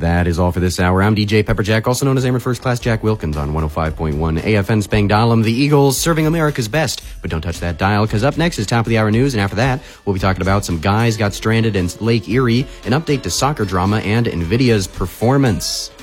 That is all for this hour. I'm DJ Pepperjack, also known as Airman First Class Jack Wilkins on 105.1 AFN Spangdahlem. The Eagles serving America's best. But don't touch that dial, because up next is Top of the Hour News, and after that, we'll be talking about some guys got stranded in Lake Erie, an update to soccer drama, and NVIDIA's performance.